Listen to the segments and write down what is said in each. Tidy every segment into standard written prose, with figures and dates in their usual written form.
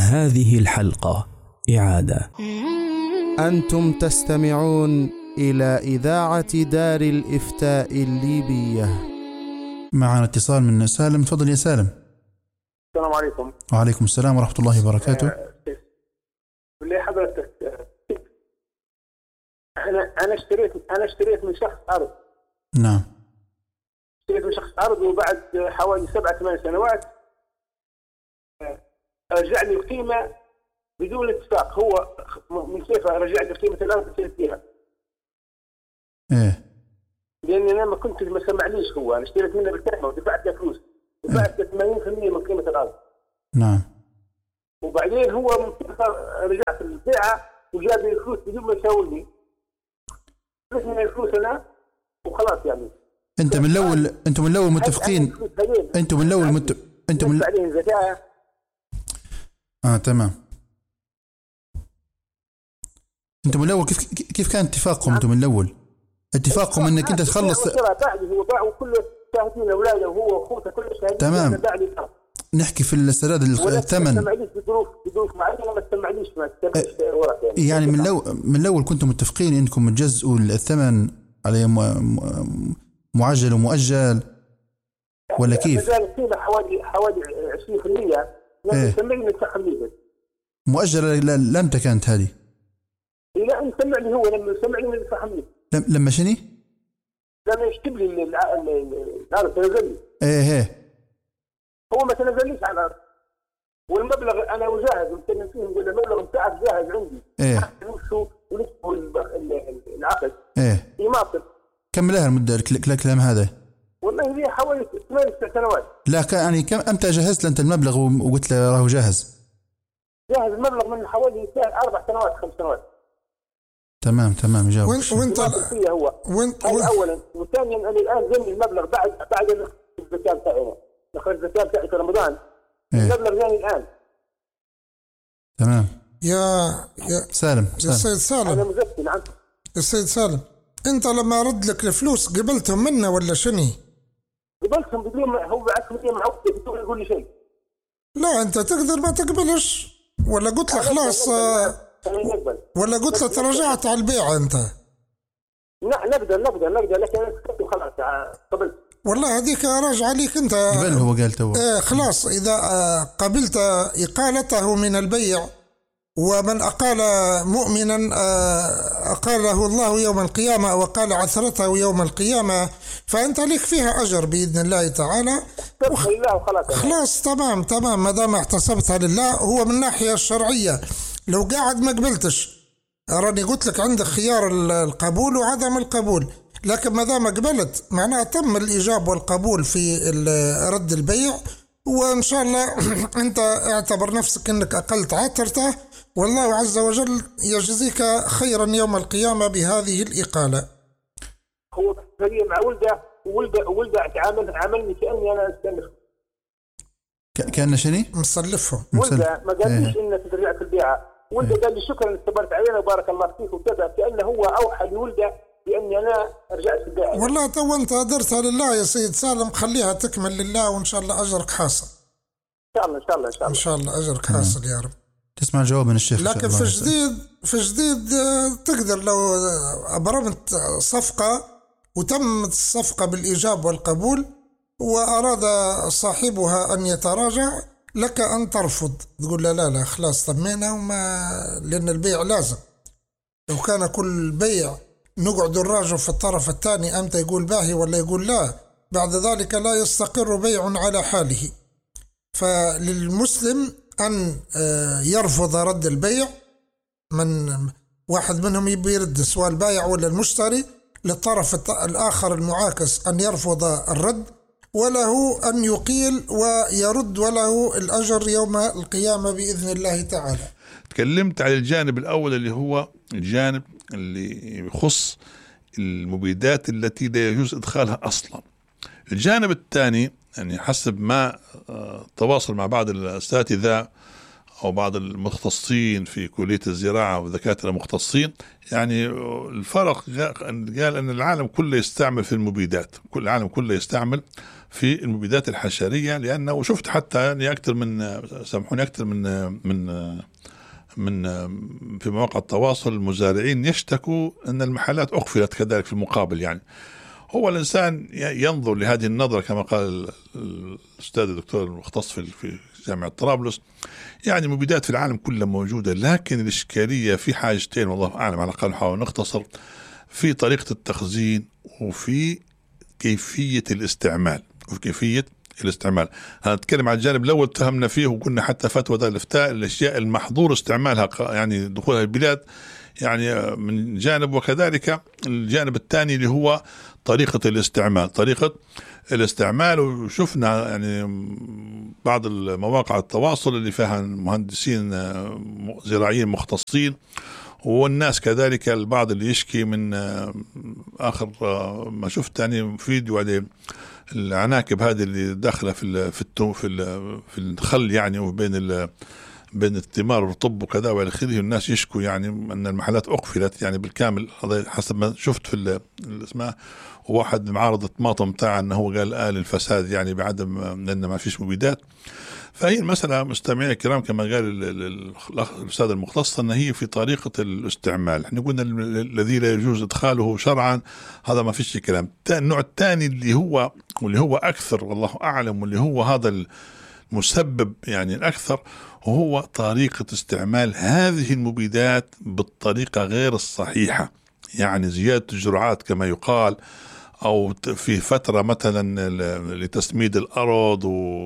هذه الحلقة إعادة. أنتم تستمعون إلى إذاعة دار الإفتاء الليبية. معنا اتصال من سالم. تفضل يا سالم. السلام عليكم. وعليكم السلام ورحمة الله وبركاته. بالله حضرتك، أنا اشتريت من شخص أرض. نعم. اشتريت من شخص أرض، وبعد حوالي 7-8 سنوات رجع لي القيمة بدون اتفاق. هو من كيف رجع لي قيمة الأرض اللي اشتريت فيها؟ إيه. لأن أنا ما سمعليش. هو أنا اشتريت منه بالكلمة ودفعت له فلوس، دفعت 80% من قيمة الأرض. نعم. وبعدين هو من كيف رجعت البيعة وجاب لي الفلوس بدون ما يساويني. فلوس من الفلوس أنا وخلاص يعني. أنتم من الأول متفقين. أنتم من الأول عليهم زكاة. تمام. أنتم من الأول كيف كان اتفاقكم؟ أنتم من الأول اتفاقكم أنك أنت تخلص. هو باع وكل شاهدين أولاده وهو وأخوته كل شاهدين. تمام. نحكي في السداد الثمن. ما سمعليش بظروف معينة، ما سمعليش يعني من الأول كنتم متفقين إنكم تجزئوا الثمن على معجل ومؤجل ولا كيف؟ مازال القيمة حوالي 20%. لكن سمعني ندفع 50. مؤجلة لم كانت هذه؟ لا، سمعني هو لما سمعني ندفع 50. لما شني؟ لما يكتب لي الأرض تنزل لي. إيه. هو ما تنزليش على الأرض، والمبلغ أنا وجاهز. وكان فيه يقول المبلغ بتاعك جاهز عندي. إيه. ونكتبوا العقد. إيه. يماطل. كم لها المدة الكلام هذا؟ والله هي حوالي 8-9 سنوات. لا يعني كم أمتى جهزت أنت المبلغ وقلت له راهو جاهز؟ جاهز المبلغ من حوالي 4 سنوات 5 سنوات. تمام جاوب. وانت اولا، وثانيا انا الان جاني المبلغ بعد الزكاه بتاعي. اخرج الزكاه بتاعي في رمضان. إيه؟ المبلغ جاني الان. تمام. يا سالم. يا سيد سالم. انا مزكي. نعم يا سيد سالم، انت لما رد لك الفلوس قبلتهم منه ولا شني؟ قبلتهم بدون هو بعث لي معوقة بدون يقول لي شيء. لا، انت تقدر ما تقبلش، ولا قلت له خلاص، ولا قلت له تراجعت على البيع انت؟ نقدر لكن انا خلاص قبلت. والله هذيك راجع عليك انت. قبل هو قال تو. خلاص، اذا قبلت اقالته من البيع، ومن أقال مؤمنا أقاله الله يوم القيامة، وقال عثرته يوم القيامة، فأنت لك فيها أجر بإذن الله تعالى. خلاص تمام ما دام احتسبتها لله. هو من الناحية الشرعية لو قاعد ما قبلتش، راني قلت لك عندك خيار القبول وعدم القبول، لكن ما دام قبلت معناها تم الإجاب والقبول في رد البيع، وإن شاء الله أنت اعتبر نفسك أنك أقلت عثرته، والله عز وجل يجزيك خيرا يوم القيامة بهذه الإقالة. هو هي مع ولده عاملني كأني أنا أستلف. كأنه شني؟ مصلفهم. ولده ما قاليش إنك رجعت البيعة. ولده قال لي شكرا استبرت علينا وبارك الله فيك وكذا، كأنه هو أوحى لولده بأني أنا رجعت البيعة. والله تو أنت درتها لله يا سيد سالم، خليها تكمل لله، وإن شاء الله أجرك حاصل. إن شاء الله أجرك حاصل يا رب. تسمع الجواب من الشيخ. لكن في جديد تقدر لو أبرمت صفقة وتمت الصفقة بالإيجاب والقبول، وأراد صاحبها أن يتراجع، لك أن ترفض، تقول لا خلاص طمينا، لأن البيع لازم. لو كان كل بيع نقعد نراجع في الطرف الثاني أمتى يقول باهي ولا يقول لا، بعد ذلك لا يستقر بيع على حاله. فللمسلم أن يرفض رد البيع. من واحد منهم يبي يرد، سواء البائع ولا المشتري، للطرف الآخر المعاكس أن يرفض الرد، وله أن يقيل ويرد، وله الأجر يوم القيامة بإذن الله تعالى. تكلمت على الجانب الأول اللي هو الجانب اللي يخص المبيدات التي لا يجوز إدخالها أصلا. الجانب الثاني يعني حسب ما تواصل مع بعض الأساتذة أو بعض المختصين في كلية الزراعة ودكاترة مختصين، يعني الفرق قال أن العالم كله يستعمل في المبيدات، كل العالم كله يستعمل في المبيدات الحشرية، لأنه وشفت حتى يعني أكثر من سامحوني أكثر من في مواقع التواصل المزارعين يشتكوا أن المحلات أقفلت كذلك في المقابل. يعني هو الإنسان ينظر لهذه النظرة كما قال الأستاذ الدكتور المختص في جامعة طرابلس، يعني المبيدات في العالم كله موجودة، لكن الإشكالية في حاجتين والله أعلم، على الأقل نحاول نختصر، في طريقة التخزين وفي كيفية الاستعمال. هنتكلم عن الجانب الأول تهمنا فيه وقلنا حتى فتوى دار الإفتاء الأشياء المحظور استعمالها يعني دخولها البلاد يعني من جانب، وكذلك الجانب الثاني اللي هو طريقة الاستعمال. وشفنا يعني بعض المواقع التواصل اللي فيها مهندسين زراعيين مختصين، والناس كذلك البعض اللي يشكي من آخر ما شفت يعني فيديو على العناكب هذه اللي داخله في الخل يعني، وبين بين الثمار والرطب وكذا والى اخره، الناس يشكوا يعني ان المحلات اقفلت يعني بالكامل. هذا حسب ما شفت في اسمه واحد معارض الطماطم بتاع انه هو قال الفساد يعني بعدم لان ما فيش مبيدات. فهي المسألة مستمعين الكرام كما قال الأستاذ المختص أن هي في طريقة الاستعمال. احنا قلنا الذي لا يجوز إدخاله شرعا هذا ما فيش كلام. النوع الثاني اللي هو أكثر والله أعلم، واللي هو هذا المسبب يعني الأكثر، وهو طريقة استعمال هذه المبيدات بالطريقة غير الصحيحة، يعني زيادة الجرعات كما يقال، أو في فترة مثلا لتسميد الأرض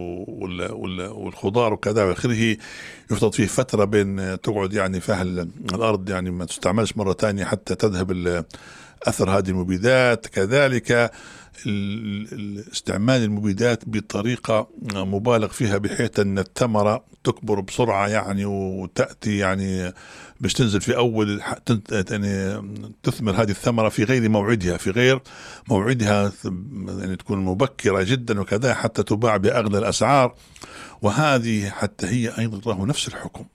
والخضار وكذا وآخره، يفترض فيه فترة بين تقعد يعني فيها الأرض يعني ما تستعملش مرة تانية حتى تذهب أثر هذه المبيدات. كذلك استعمال المبيدات بطريقة مبالغ فيها بحيث أن الثمرة تكبر بسرعة يعني وتأتي يعني باش تنزل في أول يعني تثمر هذه الثمرة في غير موعدها يعني تكون مبكرة جدا وكذا حتى تباع بأغلى الأسعار. وهذه حتى هي أيضا له نفس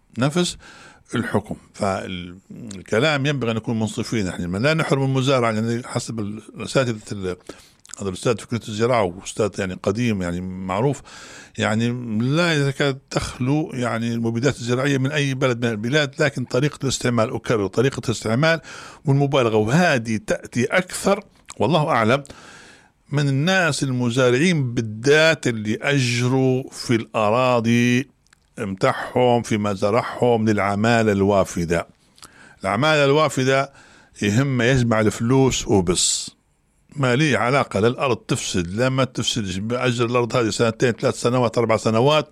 الحكم. فالكلام ينبغي أن نكون منصفين. احنا لا نحرم المزارع يعني حسب الأساتذة، هذا الأستاذ في كلية الزراعة وأستاذ يعني قديم يعني معروف، يعني لا يكاد تخلو يعني المبيدات الزراعية من أي بلد من البلاد، لكن طريقة الاستعمال أكرر طريقة الاستعمال والمبالغة، وهذه تأتي أكثر والله أعلم من الناس المزارعين بالذات اللي أجروا في الأراضي متاعهم في مزارعهم للعمالة الوافدة. العمالة الوافدة يهم يجمع الفلوس وبس، ما لي علاقة للأرض تفسد لا ما تفسدش، بأجر الأرض هذه 2 3 سنوات 4 سنوات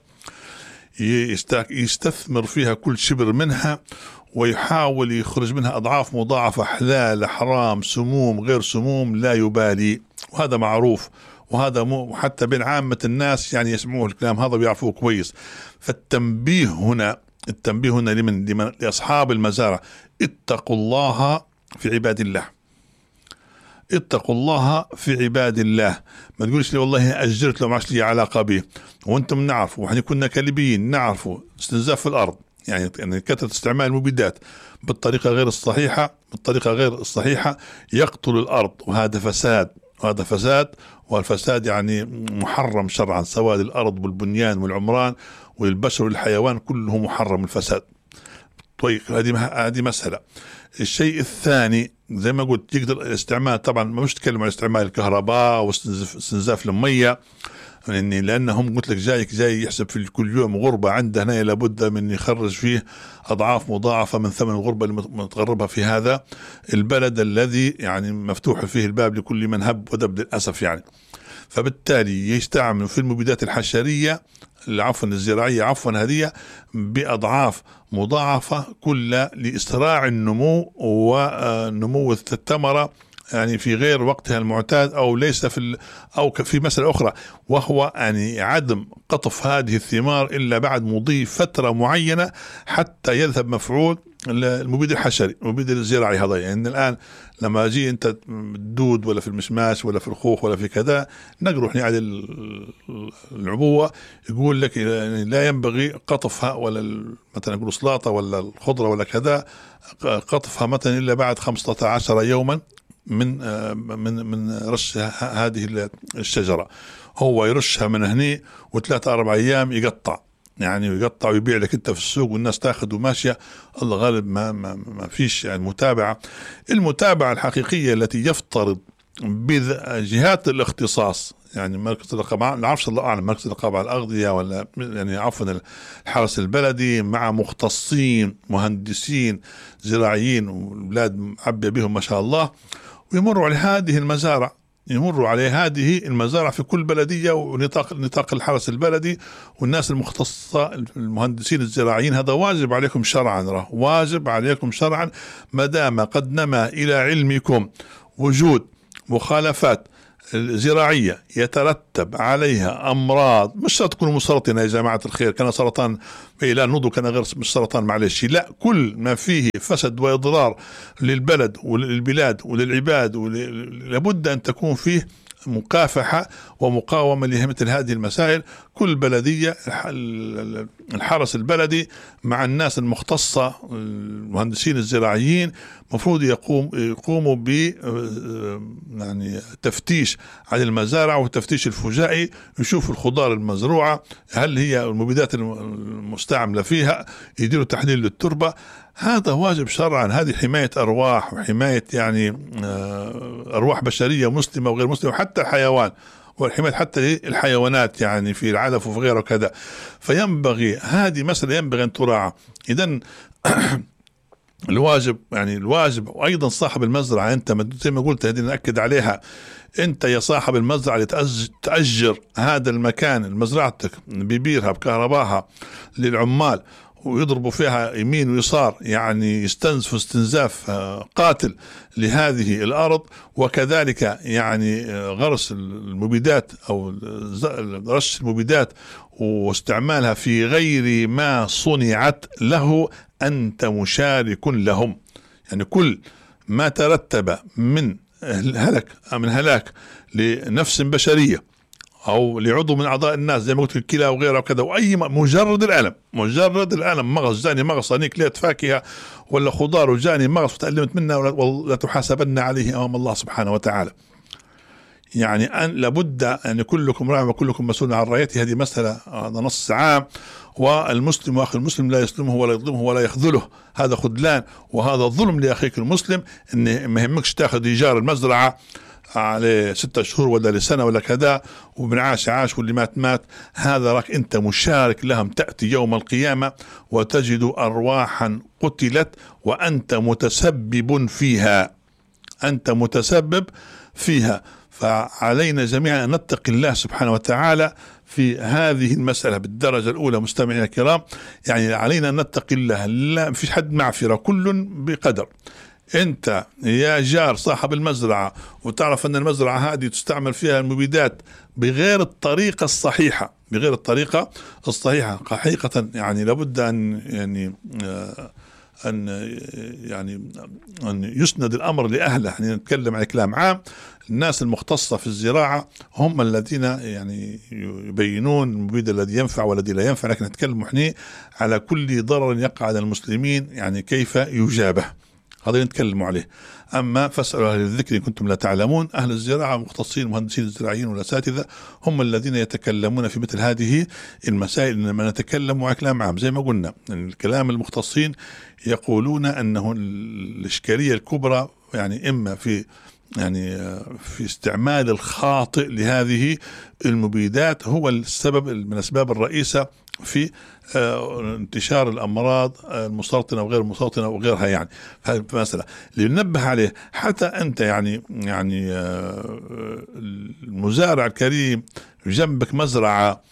يستثمر فيها كل شبر منها ويحاول يخرج منها أضعاف مضاعفة، حلال حرام سموم غير سموم لا يبالي، وهذا معروف، وهذا حتى بين عامة الناس يعني يسمعوه الكلام هذا ويعرفوه كويس. فالتنبيه هنا لمن لأصحاب المزارع، اتقوا الله في عباد الله. ما تقولش لي والله أجرت له ما عادش لي علاقة به، وانتم نعرفوا وإحنا كنا كلبيين نعرفوا استنزاف الأرض يعني كثرة استعمال المبيدات بالطريقة غير الصحيحة يقتل الأرض، وهذا فساد، والفساد يعني محرم شرعا، سواء للأرض والبنيان والعمران والبشر والحيوان كله محرم الفساد. طيب هذه مسألة. الشيء الثاني زي ما قلت يقدر الاستعمال، طبعا مش تكلم عن استعمال الكهرباء واستنزاف المية، يعني لأنهم قلت لك جاي يحسب في كل يوم غربة عنده هنا لابد من يخرج فيه أضعاف مضاعفة من ثمن الغربة اللي متغربها في هذا البلد الذي يعني مفتوح فيه الباب لكل من هب ودب للأسف يعني. فبالتالي يستعمل في المبيدات الحشرية الزراعية هذه بأضعاف مضاعفة كل لإسراع النمو ونمو الثمرة يعني في غير وقتها المعتاد أو ليس أو في مسألة أخرى، وهو يعني عدم قطف هذه الثمار إلا بعد مضي فترة معينة حتى يذهب مفعول المبيد الحشري، المبيد الزراعي هذا. يعني الآن لما أجي أنت تدود ولا في المشماش ولا في الخوخ ولا في كذا، نقرح يعني العبوة، يقول لك يعني لا ينبغي قطفها، ولا مثلا نقول سلاطة ولا الخضرة ولا كذا، قطفها مثلا إلا بعد 15 يوما من رش هذه الشجرة. هو يرشها من هني و3 4 أيام يقطع، يعني يقطع ويبيع لك انت في السوق والناس تاخذ وماشيه. الله غالب ما فيش يعني المتابعه الحقيقيه التي يفترض بجهات الاختصاص، يعني مركز الرقابه، لا عارفش الله اعلم، مركز الرقابه على الاغذيه ولا يعني عفوا الحرس البلدي، مع مختصين مهندسين زراعيين والبلاد معبيه بهم ما شاء الله، ويمروا على هذه المزارع، يمروا عليه هذه المزارع في كل بلدية ونطاق الحرس البلدي والناس المختصة المهندسين الزراعيين. هذا واجب عليكم شرعا، واجب عليكم شرعا، ما دام قد نما إلى علمكم وجود مخالفات زراعية يترتب عليها أمراض، مش شرط تكون مسرطنة يا جماعة الخير، كان سرطان لا نضو، كان غير مش سرطان معلش، لا، كل ما فيه فسد وإضرار للبلد وللبلاد وللعباد، لابد أن تكون فيه مكافحة ومقاومة لمثل هذه المسائل. كل بلدية الحرس البلدي مع الناس المختصة المهندسين الزراعيين مفروض يقوموا ب يعني تفتيش على المزارع وتفتيش الفجائي، يشوفوا الخضار المزروعة هل هي المبيدات المستعملة فيها، يديروا تحليل للتربة. هذا واجب شرعا، هذه حماية أرواح وحماية يعني أرواح بشرية مسلمة وغير مسلمة وحتى الحيوان، والحماية حتى الحيوانات يعني في العلف وفي غيره كذا. فينبغي هذه مسألة ينبغي أن تراعى. إذن الواجب وأيضا صاحب المزرعة، أنت زي ما قلت هذه نأكد عليها، أنت يا صاحب المزرعة تأجر هذا المكان مزرعتك ببيرها بكهرباها للعمال ويضربوا فيها يمين ويسار، يعني يستنزفوا استنزاف قاتل لهذه الأرض، وكذلك يعني غرس المبيدات أو رش المبيدات واستعمالها في غير ما صنعت له، أنت مشارك لهم. يعني كل ما ترتب من هلاك لنفس بشرية أو لعضو من أعضاء الناس زي ما قلت الكلى وغيرها وكذا، وأي مجرد الألم مغص جاني مغص أنا كليت فاكهة ولا خضار وجاني مغص وتألمت منها ولا تحاسبن عليه أمام الله سبحانه وتعالى. يعني أن لابد أن كلكم راع وكلكم مسؤول عن رعيته، هذه مسألة هذا نص عام. والمسلم وأخي المسلم لا يسلمه ولا يظلمه ولا يخذله، هذا خذلان وهذا ظلم لأخيك المسلم. إن ما يهمكش تاخذ إيجار المزرعة على 6 شهور ولا لسنة ولا كذا، ومن عاش واللي مات، هذا راك أنت مشارك لهم. تأتي يوم القيامة وتجد أرواحا قتلت وأنت متسبب فيها. فعلينا جميعا أن نتقي الله سبحانه وتعالى في هذه المسألة بالدرجة الأولى. مستمعينا الكرام، يعني علينا أن نتقي الله، لا فيش حد معفرة، كل بقدر. أنت يا جار صاحب المزرعة وتعرف أن المزرعة هذه تستعمل فيها المبيدات بغير الطريقة الصحيحة حقيقة، يعني لابد أن يسند الأمر لأهله. يعني نتكلم عن كلام عام، الناس المختصة في الزراعة هم الذين يعني يبينون المبيد الذي ينفع والذي لا ينفع، لكن نتكلم احنا على كل ضرر يقع على المسلمين يعني كيف يجابه، هذا نتكلم عليه. أما فاسألوا أهل الذكر إن كنتم لا تعلمون. أهل الزراعة مختصين المهندسين الزراعيين والأساتذة هم الذين يتكلمون في مثل هذه المسائل. إنما نتكلم على كلام عام زي ما قلنا، الكلام المختصين يقولون أنه الإشكالية الكبرى يعني إما في استعمال الخاطئ لهذه المبيدات، هو السبب من الأسباب الرئيسة في انتشار الأمراض المسرطنة وغير المسرطنة وغيرها. يعني فمثلا لننبه عليه، حتى أنت يعني المزارع الكريم جنبك مزرعة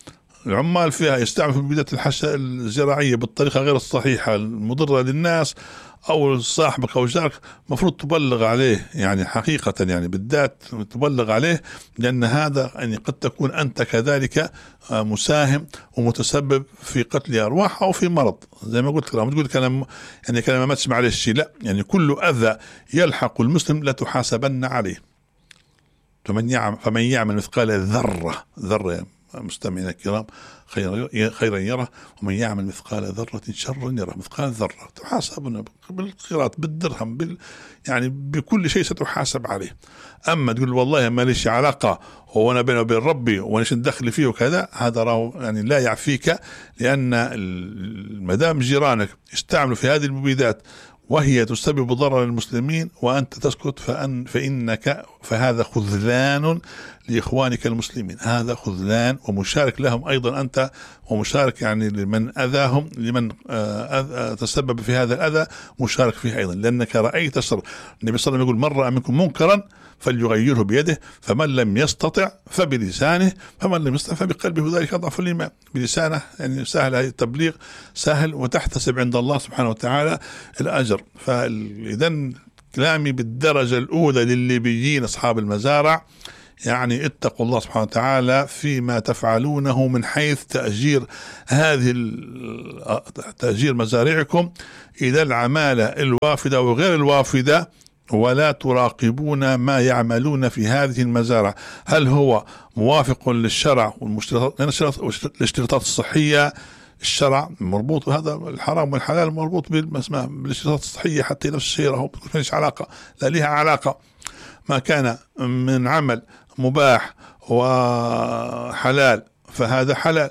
العمال فيها يستعملوا في المبيدات الزراعية بالطريقة غير الصحيحة المضرة للناس، أو صاحبك أو جارك مفروض تبلغ عليه، يعني حقيقة يعني بالذات تبلغ عليه، لأن هذا يعني قد تكون أنت كذلك مساهم ومتسبب في قتل أرواح أو في مرض. زي ما قلت لك، تقول كلام يعني كلام ما تسمع عليه الشيء، لا، يعني كل أذى يلحق المسلم لتحاسبن عليه. فمن يعمل مثقال ذرة مستمعينا الكرام خيرا يره، ومن يعمل مثقال ذرة شرا يره. مثقال ذرة تحاسبنا بالقيراط، بالدرهم، يعني بكل شيء ستحاسب عليه. أما تقول والله ما ليش علاقة وانا بينه وبين ربي ونيش ندخل فيه وكذا، هذا راه يعني لا يعفيك، لأن مدام جيرانك يستعملوا في هذه المبيدات وهي تسبب ضرر للمسلمين وأنت تسكت، فهذا خذلان لإخوانك المسلمين، هذا خذلان ومشارك لهم أيضا أنت، ومشارك يعني لمن أذاهم، لمن تسبب في هذا الأذى مشارك فيه أيضا، لأنك رأيت الشر. النبي صلى الله عليه وسلم يقول: من رأى منكم منكرا فليغيره بيده، فمن لم يستطع فبلسانه، فمن لم يستطع فبقلبه، ذلك أضعف الإيمان. بلسانه يعني سهل، هذا التبليغ سهل، وتحتسب عند الله سبحانه وتعالى الأجر. فإذا كلامي بالدرجة الأولى للليبيين أصحاب المزارع، يعني اتقوا الله سبحانه وتعالى فيما تفعلونه من حيث تأجير مزارعكم إلى العمالة الوافدة وغير الوافدة، ولا تراقبون ما يعملون في هذه المزارع، هل هو موافق للشرع والاشتراطات الصحية. الشرع مربوط بهذا، الحرام والحلال مربوط بالاشتراطات الصحية، حتى نفس الشيء راهو ماليش علاقة، لا لها علاقة. ما كان من عمل مباح وحلال فهذا حلال،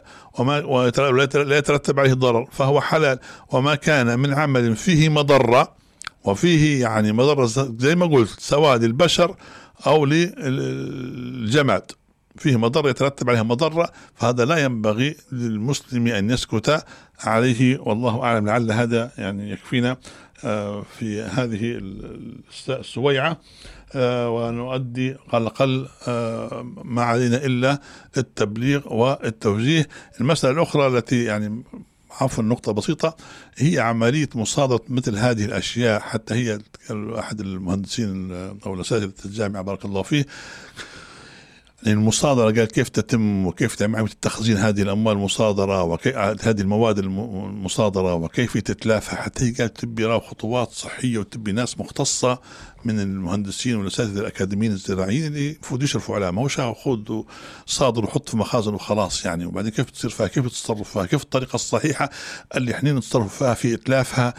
لا يترتب عليه ضرر فهو حلال. وما كان من عمل فيه مضرة، وفيه يعني مضرة زي ما قلت سواء للبشر أو للجماد، فيه مضرة يترتب عليها مضرة، فهذا لا ينبغي للمسلم أن يسكت عليه. والله أعلم. لعل هذا يعني يكفينا في هذه السويعة، ونؤدي على الأقل ما علينا إلا التبليغ والتوجيه. المسألة الأخرى التي يعني عفوا نقطة بسيطة، هي عملية مصادرة مثل هذه الأشياء. حتى هي أحد المهندسين أو الأساتذة الجامعة بارك الله فيه، المصادرة قال كيف تتم وكيف تعمل التخزين هذه الأموال المصادرة وهذه المواد المصادرة وكيف تتلافى. حتى هي قال تبي خطوات صحية وتبي ناس مختصة من المهندسين والأساتذة الأكاديميين الزراعيين اللي المفروض يشرفوا عليها، ما هو خذ صادر وحط في مخازن وخلاص يعني. وبعدين كيف تصير فيها، كيف تتصرف فيها، كيف الطريقة الصحيحة اللي احنا نتصرف فيها في إتلافها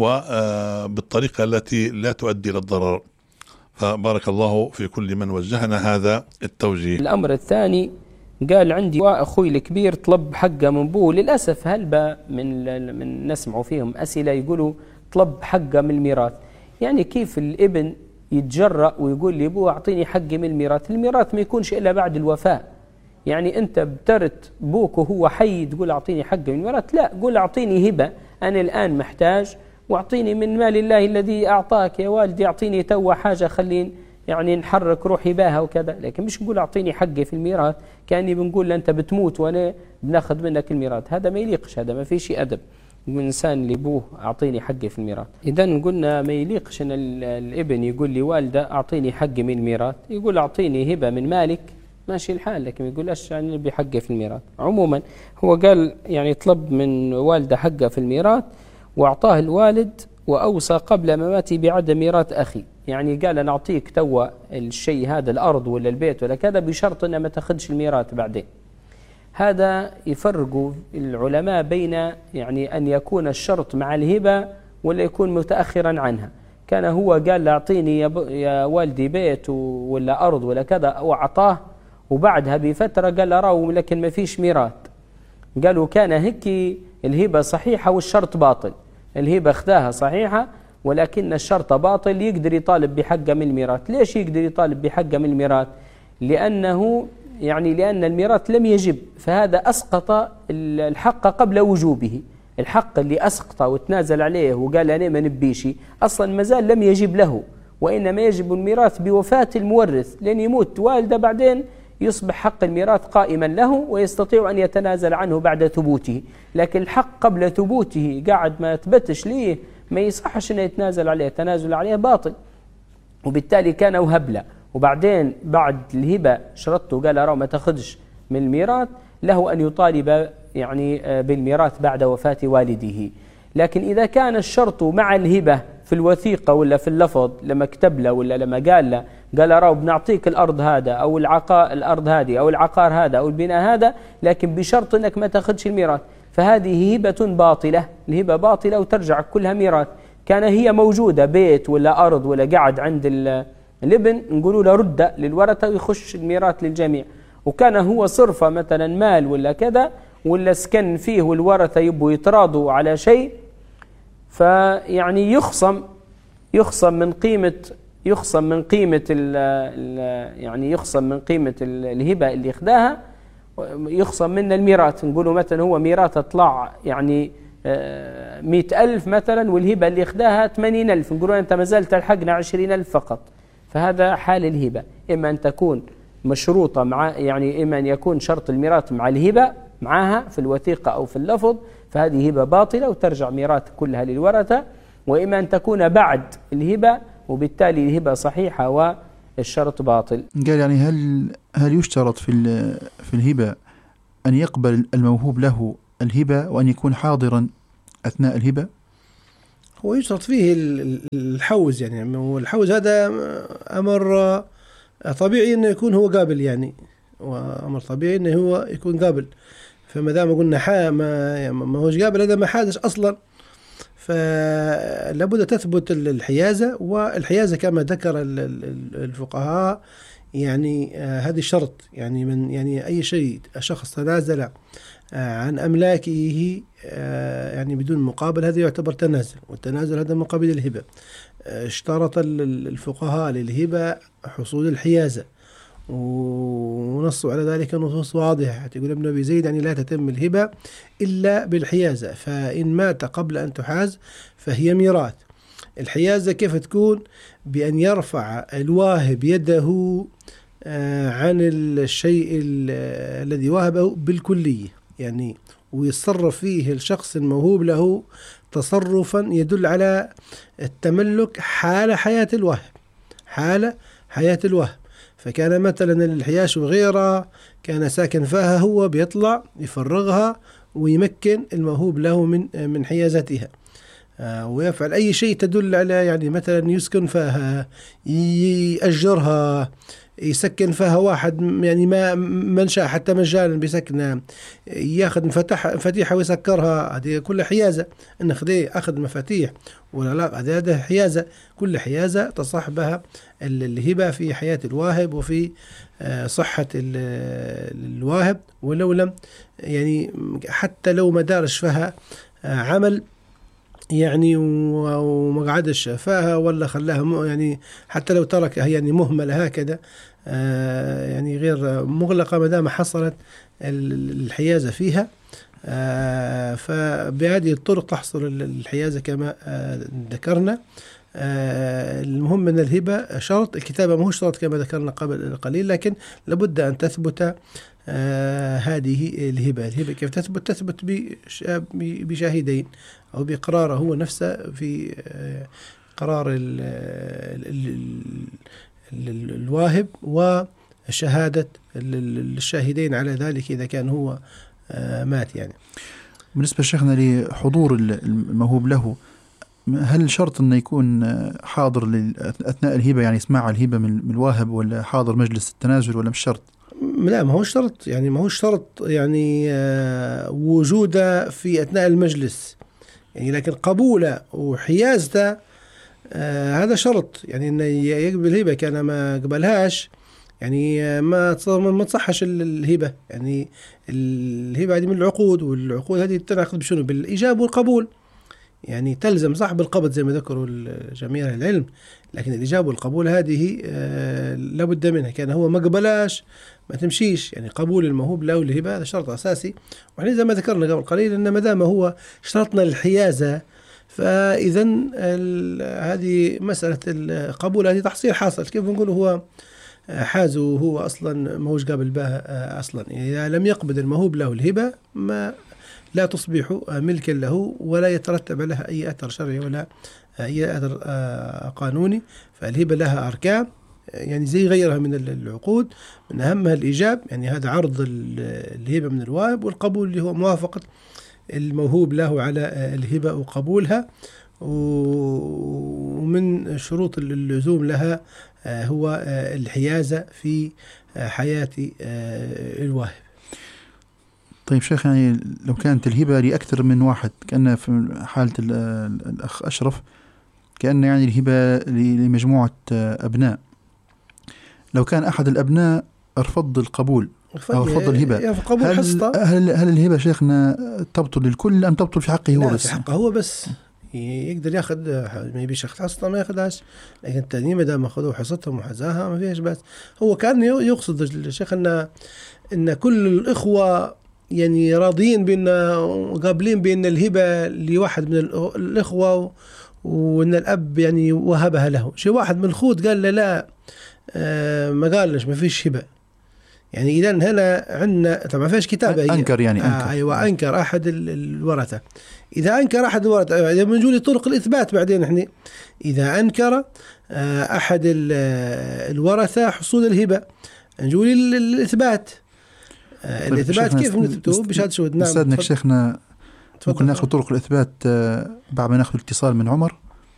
وبالطريقة التي لا تؤدي للضرر. فبارك الله في كل من وجهنا هذا التوجيه. الأمر الثاني قال عندي أخوي الكبير طلب حقه من بوه. للأسف هلبة من نسمعوا فيهم أسئلة يقولوا طلب حقه من الميراث. يعني كيف الابن يتجرأ ويقول لي بوه أعطيني حقي من الميراث؟ الميراث ما يكونش إلا بعد الوفاة. يعني أنت بترت بوك وهو حي تقول أعطيني حقي من الميراث؟ لا، قول أعطيني هبة، أنا الآن محتاج واعطيني من مال الله الذي أعطاك يا والدي، أعطيني توا حاجة خلين يعني نحرك روحي باها وكذا. لكن مش نقول أعطيني حقي في الميراث كأني بنقول أنت بتموت وأنا بناخذ منك الميراث. هذا ما يليقش، هذا ما في شيء أدب من إنسان اللي بوه أعطيني حقي في الميراث. إذن قلنا ما يليقش أن الابن يقول لي والده أعطيني حقي من الميراث، يقول أعطيني هبة من مالك ماشي الحال، لكن ما يقولش يعني بحقي في الميراث. عموما هو قال يعني طلب من والده حقه في الميراث وأعطاه الوالد وأوصى قبل مماتي بعدم ميراث أخي. يعني قال أنا أعطيك توا الشيء هذا الأرض ولا البيت ولا كذا بشرط أنه ما تأخذش الميراث بعدين. هذا يفرقوا العلماء بين يعني أن يكون الشرط مع الهبة ولا يكون متأخرا عنها. كان هو قال أعطيني يا والدي بيت ولا أرض ولا كذا وأعطاه، وبعدها بفترة قال أراه لكن ما فيش ميراث. قالوا كان هيك الهبة صحيحة والشرط باطل. الهبة اخذاها صحيحة ولكن الشرط باطل، يقدر يطالب بحقه من الميراث. ليش يقدر يطالب بحقه من الميراث؟ لأن الميراث لم يجب، فهذا أسقط الحق قبل وجوبه. الحق اللي أسقطه وتنازل عليه وقال أنا ما نبيشي أصلا مازال لم يجب له، وإنما يجب الميراث بوفاة المورث، لأن يموت والده بعدين يصبح حق الميراث قائما له ويستطيع أن يتنازل عنه بعد ثبوته. لكن الحق قبل ثبوته قاعد ما يثبتش ليه ما يصحش أن يتنازل عليه، التنازل عليه باطل، وبالتالي كان وهب له. وبعدين بعد الهبة شرطته قال أرى ما تأخذش من الميراث، له أن يطالب يعني بالميراث بعد وفاة والده. لكن إذا كان الشرط مع الهبة في الوثيقة ولا في اللفظ لما كتب له ولا لما قال له قال أرى بنعطيك الأرض هذا أو الأرض هذه أو العقار هذا أو البناء هذا، لكن بشرط أنك ما تأخذش الميراث، فهذه هبة باطلة، الهبة باطلة وترجع كلها ميراث. كان هي موجودة بيت ولا أرض ولا قاعد عند الابن نقولوا له رد للورثة ويخش الميراث للجميع. وكان هو صرفة مثلا مال ولا كذا ولا سكن فيه والورثة يبوا يتراضوا على شيء، فيعني يخصم من قيمة الهبة اللي اخذاها، يخصم من الميراث. نقولوا مثلا هو ميراث طلع يعني 100,000 مثلا والهبة اللي اخذاها 80,000، نقولوا أنت ما زلت تلحقنا 20,000 فقط. فهذا حال الهبة، إما أن تكون مشروطة مع يعني إما أن يكون شرط الميراث مع الهبة معها في الوثيقة أو في اللفظ، فهذه هبة باطلة وترجع ميراث كلها للورثة، وإما أن تكون بعد الهبة وبالتالي الهبة صحيحة والشرط باطل. قال يعني هل يشترط في الهبة أن يقبل الموهوب له الهبة وأن يكون حاضرا أثناء الهبة؟ هو يشترط فيه الحوز، يعني والحوز هذا أمر طبيعي أنه يكون هو قابل، يعني وأمر طبيعي أنه هو يكون قابل. فما دام قلنا ما هوش قابل هذا ما حادث أصلا، فلابد تثبت الحيازة. والحيازة كما ذكر الفقهاء يعني هذه شرط، يعني من يعني أي شيء شخص تنازل عن أملاكه يعني بدون مقابل هذا يعتبر تنازل، والتنازل هذا مقابل الهبة. اشترط الفقهاء للهبة حصول الحيازة، ونصوا على ذلك نصوص واضحة. تقول ابن أبي زيد يعني لا تتم الهبة إلا بالحيازة، فإن مات قبل أن تحاز فهي ميراث. الحيازة كيف تكون؟ بأن يرفع الواهب يده عن الشيء الذي وهبه بالكلية، يعني ويتصرف فيه الشخص الموهوب له تصرفا يدل على التملك حال حياة الواهب. فكان مثلا الحياش وغيره كان ساكن فيها، هو بيطلع يفرغها ويمكن الموهوب له من حيازتها، ويفعل أي شيء تدل على يعني مثلا يسكن فيها، يأجرها، يسكن فيها واحد يعني ما منشأ حتى مجانا بيسكنها، ياخذ مفاتيحها ويسكرها، هذه كل حيازة. إن أخذ مفاتيح ولا لا، هذا حيازة. كل حيازة تصح بها الهبة في حياة الواهب وفي صحة الواهب، ولو لم يعني حتى لو ما دارش فيها عمل يعني وما قعدش فيها ولا خلاها يعني حتى لو تركها يعني مهملة هكذا يعني غير مغلقة، ما دام حصلت الحيازة فيها. فبهذه الطرق تحصل الحيازة كما ذكرنا. المهم أن الهبة شرط، الكتابة ما هو شرط كما ذكرنا قبل قليل، لكن لابد أن تثبت هذه الهبة كيف تثبت بشاهدين أو بقراره هو نفسه في قرار الواهب وشهادة الشاهدين على ذلك إذا كان هو مات. يعني بالنسبة لشيخنا لحضور الموهوب له، هل شرط أنه يكون حاضر أثناء الهبة، يعني يسمع الهبة من الواهب، ولا حاضر مجلس التنازل، ولا مش شرط؟ لا، ما هو شرط يعني وجوده في أثناء المجلس، يعني لكن قبوله وحيازته هذا شرط. يعني إنه يقبل الهبة، كان ما قبلهاش يعني ما تصحش الهبة. يعني الهبة هذه من العقود، والعقود هذه تنعقد بشنو؟ بالإجابة والقبول. يعني تلزم صاحب القبض زي ما ذكروا جميع العلم، لكن الإجابة والقبول هذه لابد منها. كان هو ما قبلاش ما تمشيش. يعني قبول الموهوب له الهبة هذا شرط أساسي. وإحنا زي ما ذكرنا قبل قليل إن ما دام هو شرطنا الحيازة، فإذا هذه مسألة القبول هذه تحصيل حاصل. كيف نقول هو حازه وهو أصلا ما هوش قابل بها أصلا. إذا لم يقبض الموهوب له الهبة ما لا تصبح ملكا له ولا يترتب لها أي أثر شرعي ولا أي أثر قانوني. فالهبة لها أركان يعني زي غيرها من العقود، من أهمها الإيجاب، يعني هذا عرض الهبة من الواهب، والقبول اللي هو موافقة الموهوب له على الهبة وقبولها. ومن شروط اللزوم لها هو الحيازة في حياة الواهب. طيب شيخ، يعني لو كانت الهبة لأكثر من واحد، كأن في حالة الأخ أشرف كأن يعني الهبة لمجموعة أبناء، لو كان أحد الأبناء رفض القبول أو رفض الهبة، هل الهبة شيخنا تبطل للكل أم تبطل في حقه هو بس؟ في حقه هو بس، يقدر ياخذ، ما يبيش ياخذ حصته ما ياخذهاش، لكن التانيين ما دام اخذوا حصتهم وحزاها ما فيهاش بس. هو كان يقصد الشيخ ان كل الاخوه يعني راضيين بان قابلين بان الهبه لواحد من الاخوه، وان الاب يعني وهبها له. شيء واحد من الخوت قال لا ما قالش ما فيش هبه، يعني إذا هنا عندنا طبعا فيش كتابة أنكر يعني أنكر. أيوة أنكر أحد الورثة. إذا أنكر أحد الورثة إذا بنجول طرق الإثبات بعدين إحنا إذا أنكر أحد الورثة حصول الهبة نجول الإثبات. الإثبات كيف نثبته بشهادة شهود؟ نعم أستاذنا شيخنا ممكن نأخذ طرق الإثبات بعد ما نأخذ الاتصال من عمر.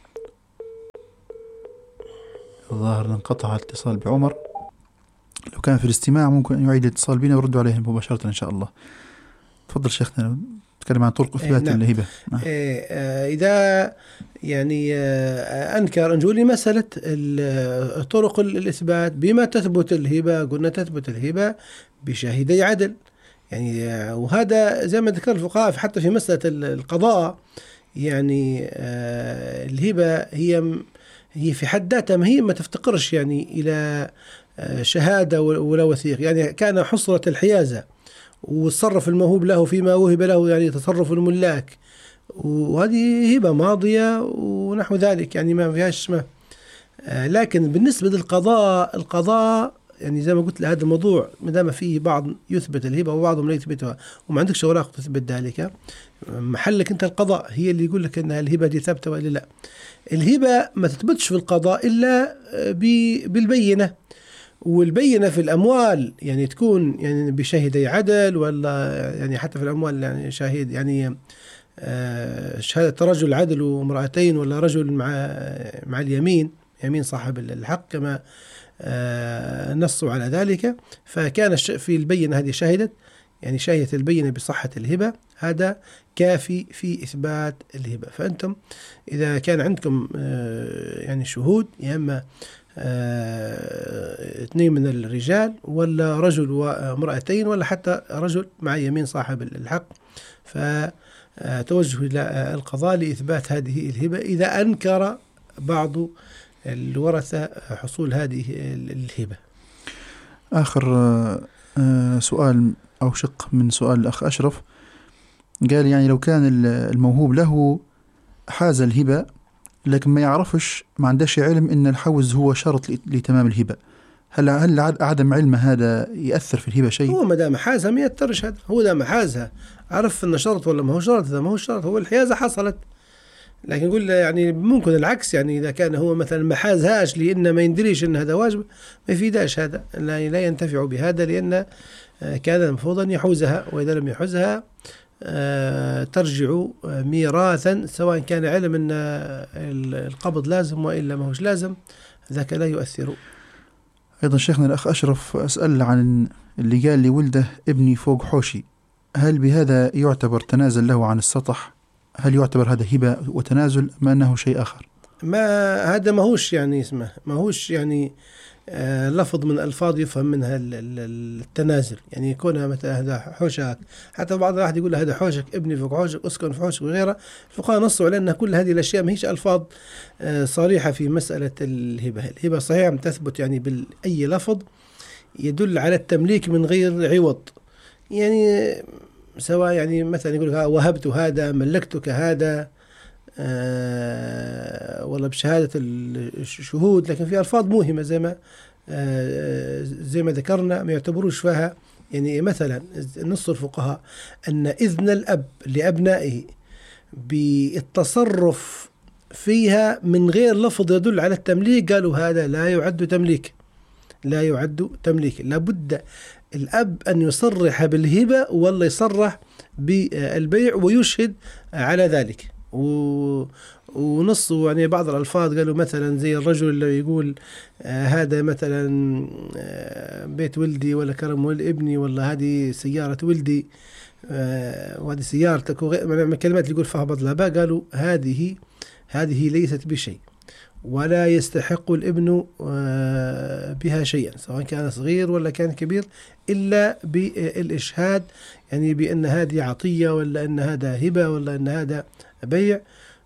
الظاهر انقطع الاتصال بعمر، لو كان في الاستماع ممكن يعيد الاتصال بنا ويردوا عليه مباشرة إن شاء الله. تفضل شيخنا، نتكلم عن طرق إثبات نعم. الهبة. إذا يعني أنكر نقول مسألة طرق الإثبات بما تثبت الهبة، قلنا تثبت الهبة بشاهدي عدل يعني، وهذا زي ما ذكر الفقهاء حتى في مسألة القضاء يعني الهبة هي في حد ذاتها ما تفتقرش يعني إلى شهادة ولا وثيق. يعني كان حصرة الحيازة وتصرف الموهوب له فيما وهب له يعني تصرف الملاك، وهذه هبة ماضية ونحو ذلك يعني ما فيهاش اسمه. لكن بالنسبة للقضاء يعني زي ما قلت لهذا الموضوع ما دام فيه بعض يثبت الهبة وبعضهم لا يثبتها وما عندكش أوراق تثبت ذلك، محلك أنت القضاء هي اللي يقول لك أن الهبة دي ثابتة ولا لا. الهبة ما تثبتش في القضاء إلا بالبينة، والبينة في الأموال يعني تكون يعني بشاهدي عدل، ولا يعني حتى في الأموال يعني شاهد يعني شهادة رجل عدل وامرأتين، ولا رجل مع اليمين يمين صاحب الحق كما نصوا على ذلك. فكان في البينة هذه شاهدت يعني شاهدت البينة بصحة الهبة، هذا كافي في إثبات الهبة. فأنتم إذا كان عندكم يعني شهود يا إما اثنين من الرجال ولا رجل وامرأتين ولا حتى رجل مع يمين صاحب الحق، فتوجه إلى القضاء لإثبات هذه الهبة إذا أنكر بعض الورثة حصول هذه الهبة. آخر سؤال أو شق من سؤال الأخ أشرف، قال يعني لو كان الموهوب له حاز الهبة لكن ما يعرفش، ما عندهش علم إن الحوز هو شرط لتمام الهبة، هل عدم علم هذا يأثر في الهبة شيء؟ هو ما دام حازها ما يأثرش، هذا هو دام حازها عرف إن شرط ولا ما هو شرط، إذا ما هو شرط هو الحيازة حصلت. لكن نقول يعني ممكن العكس، يعني إذا كان هو مثلا ما حازهاش لأنه ما يندريش إن هذا واجب ما يفيداش، هذا لا ينتفع بهذا، لأن كان المفروض أن يحوزها، وإذا لم يحوزها ترجع ميراثا، سواء كان علم أن القبض لازم وإلا ما هوش لازم، ذاك لا يؤثر. أيضا شيخنا الأخ أشرف أسأل عن اللي قال لي ولده ابني فوق حوشي، هل بهذا يعتبر تنازل له عن السطح؟ هل يعتبر هذا هبة وتنازل ما أنه شيء آخر؟ ما هذا ما هوش يعني اسمه ما هوش يعني لفظ من ألفاظ يفهم منها التنازل، يعني يكون مثلا هذا حوشك، حتى بعض الواحد يقول هذا حوشك ابني فوق حوشك اسكن في حوشك وغيره. الفقهاء نصوا على أن كل هذه الأشياء ما هيش ألفاظ صريحة في مسألة الهبة. الهبة صحيح تثبت يعني بأي لفظ يدل على التمليك من غير عوض، يعني سواء يعني مثلا يقول لك وهبت هذا، ملكتك هذا، ولا بشهادة الشهود، لكن في ألفاظ موهمة زي ما زي ما ذكرنا ما يعتبروش فيها. يعني مثلا نص الفقهاء أن إذن الأب لأبنائه بالتصرف فيها من غير لفظ يدل على التمليك قالوا هذا لا يعد تمليك، لا يعد تمليك. لابد الأب أن يصرح بالهبة ولا يصرح بالبيع ويشهد على ذلك. ونص يعني بعض الألفاظ قالوا مثلا زي الرجل اللي يقول هذا مثلا بيت ولدي ولا كرم ولد ابني ولا هذه سيارة ولدي وهذه سيارتك من الكلمات اللي يقول فيها بضلها باء، قالوا هذه ليست بشيء ولا يستحق الابن بها شيئا سواء كان صغير ولا كان كبير إلا بالإشهاد، يعني بأن هذه عطية ولا أن هذا هبة ولا أن هذا بيع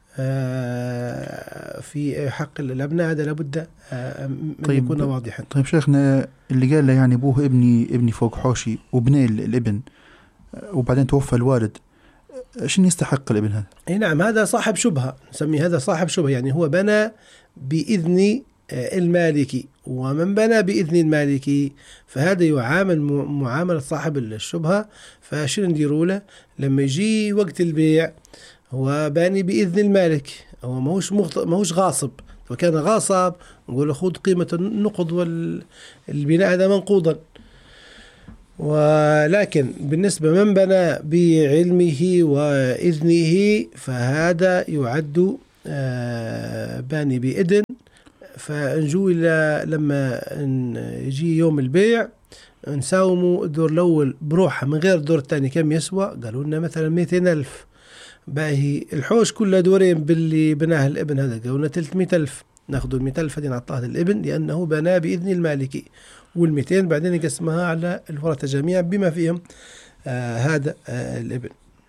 في حق الأبناء. هذا لابد أن يكون واضحا. طيب شيخنا، اللي قال له يعني أبوه ابني فوق حوشي وبني الابن وبعدين توفى الوالد، شنو يستحق الابن هذا؟ اي نعم، هذا صاحب شبهة، نسميه هذا صاحب شبهة. يعني هو بنى بإذن المالكي، ومن بنى بإذن المالكي فهذا يعامل معاملة صاحب الشبهة. فشنو نديروا له لما يجي وقت البيع؟ هو باني بإذن المالك، هو ماهوش غاصب. وكان غاصب نقول له خذ قيمة النقد والبناء هذا منقوضا. ولكن بالنسبة من بنى بعلمه وإذنه فهذا يعد باني بإذن. فنجو لما يجي يوم البيع نساوموا الدور الأول بروحه من غير الدور الثاني كم يسوى. قالوا لنا مثلا 200,000. باهي الحوش كله دورين باللي بناه الابن هذا قالوا لنا 300,000. ناخذوا 100,000 هذه نعطاها للابن لأنه بنى بإذن المالكي، وال200 بعدين يقسمها على الورثة جميعا بما فيهم هذا الابن.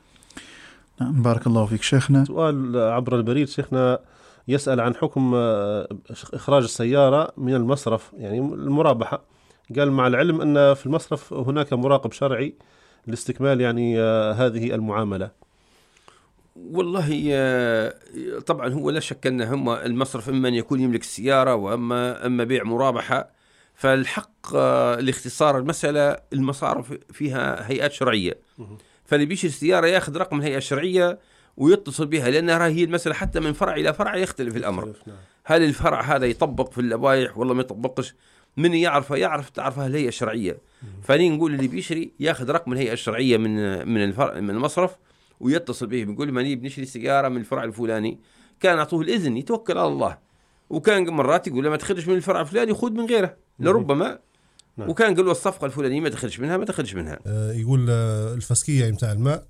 نعم، بارك الله فيك شيخنا. سؤال عبر البريد شيخنا يسأل عن حكم إخراج السيارة من المصرف، يعني المرابحة. قال مع العلم أن في المصرف هناك مراقب شرعي لاستكمال يعني هذه المعاملة. والله طبعا هو لا شك أن هم المصرف إما أن يكون يملك السيارة وأما بيع مرابحة. فالحق لاختصار المسألة المصارف فيها هيئات شرعية، فاللي بيشتري السيارة ياخذ رقم الهيئة الشرعية ويتصل بها، لأنها هي المسألة حتى من فرع إلى فرع يختلف الأمر. هل الفرع هذا يطبق في اللوائح ولا ما يطبقش؟ من تعرفها الهيئة الشرعية. فني نقول اللي بيشتري ياخذ رقم الهيئة الشرعية من المصرف ويتصل به، بيقول ماني بنشتري سيارة من الفرع الفلاني، كان أعطوه الإذن يتوكل على الله. وكان مرات يقول لما تخرج من الفرع الفلاني خذ من غيره لربما. وكان قالوا الصفقة الفلانية ما تخرج منها. يقول الفسكية متاع الماء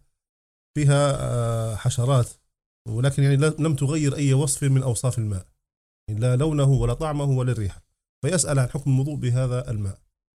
فيها حشرات، ولكن يعني لم تغير أي وصف من أوصاف الماء، لا لونه ولا طعمه ولا الريحة، فيسأل عن حكم الوضوء بهذا الماء.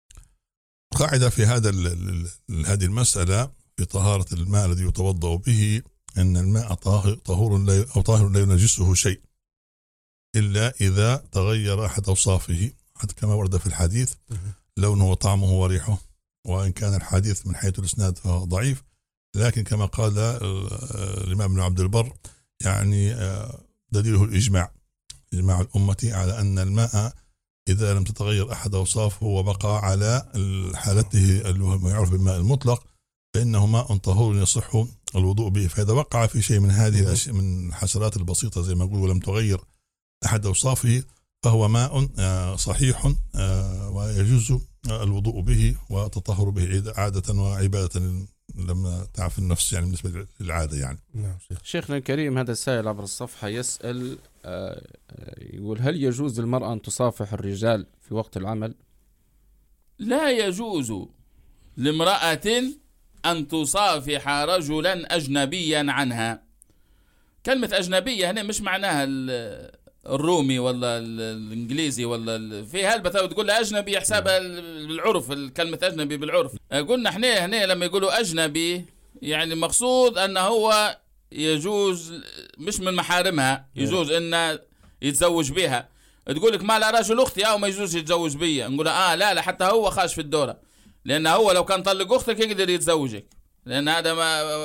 قاعدة في هذه المسألة في طهارة الماء الذي يتوضأ به أن الماء طاهر لا ينجسه شيء إلا إذا تغير أحد أوصافه، حتى كما ورد في الحديث لونه وطعمه وريحه. وإن كان الحديث من حيث الإسناد فهو ضعيف، لكن كما قال الإمام ابن عبد البر يعني دليله إجماع الأمة على أن الماء إذا لم تتغير أحد أوصافه وبقى على حالته اللي يعرف بالماء المطلق فإنه ماء طهور يصح الوضوء به. فإذا وقع في شيء من هذه الأشياء من الحشرات البسيطة زي ما أقول ولم تغير أحد أوصافه فهو ماء صحيح ويجوز الوضوء به والتطهر به عادة وعبادة لما تعرف النفس، يعني بالنسبة للعادة يعني. نعم شيخنا الكريم، هذا السائل عبر الصفحة يسأل يقول هل يجوز للمرأة أن تصافح الرجال في وقت العمل؟ لا يجوز لامرأة أن تصافح رجلا أجنبيا عنها. كلمة أجنبية هنا مش معناها الرومي ولا الإنجليزي ولا في هالبتاوي تقول له أجنبي حسابها بالعرف، الكلمة أجنبي بالعرف. قلنا هنا لما يقولوا أجنبي يعني مقصود أنه هو يجوز مش من محارمها، يجوز أنه يتزوج بها. تقولك ما لا رجل أختي أو ما يجوز يتزوج بيا، نقول لا حتى هو خاش في الدورة، لأنه هو لو كان طلق أختك يقدر يتزوجك، لأن هذا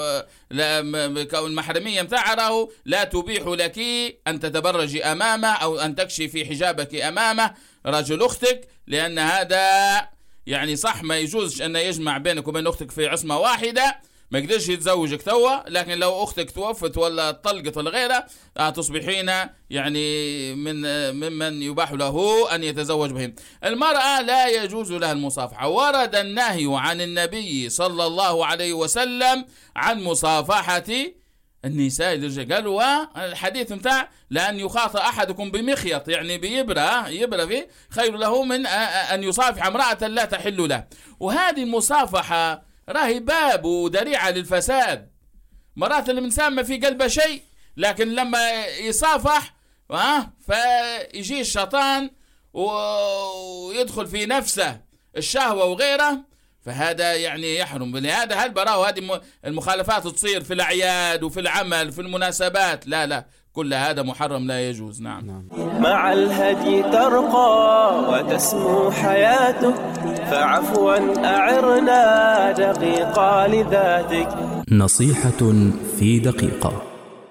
المحرمية متاعها راهو لا تبيح لك أن تتبرجي أمامه أو أن تكشفي حجابك أمامه، رجل أختك، لأن هذا يعني صح ما يجوزش أن يجمع بينك وبين أختك في عصمة واحدة، ما يقدرش يتزوجك توا، لكن لو أختك توفت ولا طلقت ولا غيرها تصبحين يعني ممن يباح له أن يتزوج بهم. المرأة لا يجوز لها المصافحة. ورد النهي عن النبي صلى الله عليه وسلم عن مصافحة النساء للرجال. قالوا الحديث متاع لأن يخاطر أحدكم بمخيط، يعني يبرى فيه خير له من أن يصافح امرأة لا تحل له. وهذه المصافحة راهي باب ودريعة للفساد. مرات الإنسان ما في قلبه شيء، لكن لما يصافح فيجي الشيطان ويدخل في نفسه الشهوة وغيره، فهذا يعني يحرم. لهذا هل براو هذه المخالفات تصير في الأعياد وفي العمل في المناسبات؟ لا، كل هذا محرم لا يجوز. نعم. مع الهدي ترقى وتسمو حياتك، فعفوا أعرنا دقيقة لذاتك. نصيحة في دقيقة.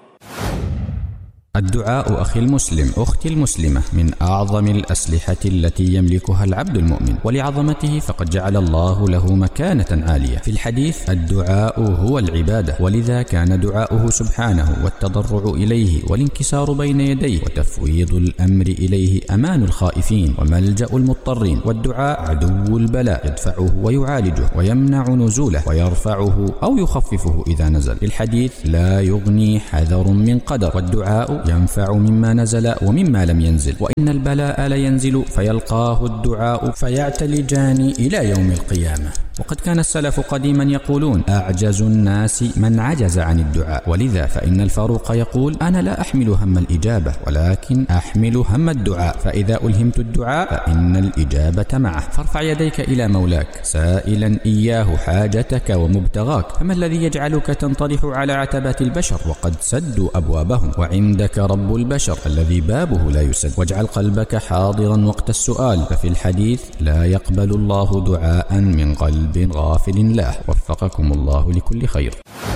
الدعاء أخي المسلم أختي المسلمة من أعظم الأسلحة التي يملكها العبد المؤمن، ولعظمته فقد جعل الله له مكانة عالية. في الحديث الدعاء هو العبادة، ولذا كان دعاؤه سبحانه والتضرع إليه والانكسار بين يديه وتفويض الأمر إليه أمان الخائفين وملجأ المضطرين. والدعاء عدو البلاء، يدفعه ويعالجه ويمنع نزوله ويرفعه أو يخففه إذا نزل. في الحديث لا يغني حذر من قدر، والدعاء ينفع مما نزل ومما لم ينزل، وإن البلاء لينزل فيلقاه الدعاء فيعتلجان إلى يوم القيامة. وقد كان السلف قديما يقولون أعجز الناس من عجز عن الدعاء، ولذا فإن الفاروق يقول أنا لا أحمل هم الإجابة ولكن أحمل هم الدعاء، فإذا ألهمت الدعاء فإن الإجابة معه. فارفع يديك إلى مولاك سائلا إياه حاجتك ومبتغاك، فما الذي يجعلك تنطرح على عتبات البشر وقد سدوا أبوابهم، وعندك رب البشر الذي بابه لا يسد. واجعل قلبك حاضرا وقت السؤال، ففي الحديث لا يقبل الله دعاء من قلب غافل له. وفقكم الله لكل خير.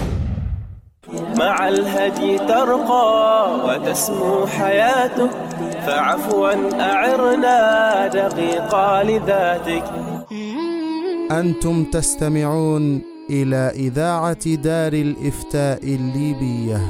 مع الهدي ترقى وتسمو حياتك، فعفوا أعرنا دقيقة لذاتك. أنتم تستمعون إلى إذاعة دار الإفتاء الليبية.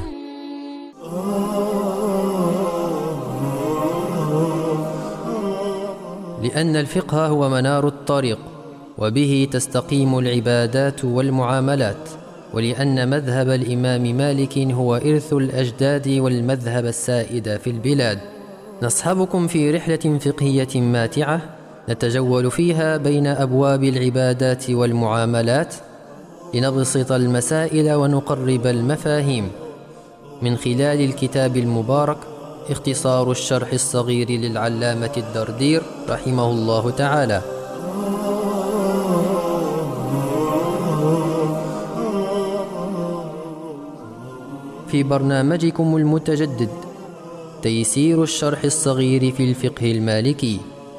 لأن الفقه هو منار الطريق، وبه تستقيم العبادات والمعاملات، ولأن مذهب الإمام مالك هو إرث الأجداد والمذهب السائد في البلاد. نصحبكم في رحلة فقهية ماتعة نتجول فيها بين أبواب العبادات والمعاملات لنبسط المسائل ونقرب المفاهيم، من خلال الكتاب المبارك اختصار الشرح الصغير للعلامة الدردير رحمه الله تعالى. في برنامجكم المتجدد تيسير الشرح الصغير في الفقه المالكي،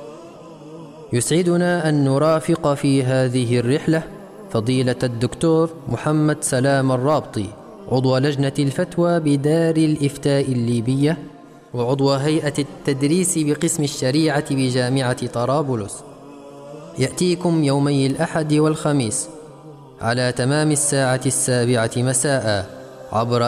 يسعدنا أن نرافق في هذه الرحلة فضيلة الدكتور محمد سلام الرابطي، عضو لجنة الفتوى بدار الإفتاء الليبية وعضو هيئة التدريس بقسم الشريعة بجامعة طرابلس. يأتيكم يومي الأحد والخميس على تمام الساعة 7 مساء عبر